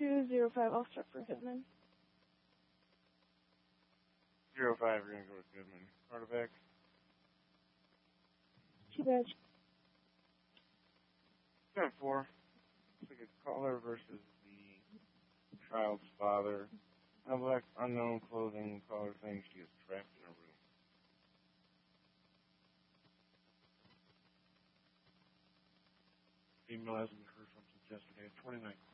205, I'll start for Goodman. 05, we're going to go with Goodman. Quarterback. Too bad. 10-4. Looks like a caller versus the child's father. Unknown clothing. Caller thinks she is trapped in a room. Female hasn't been heard from since yesterday. 29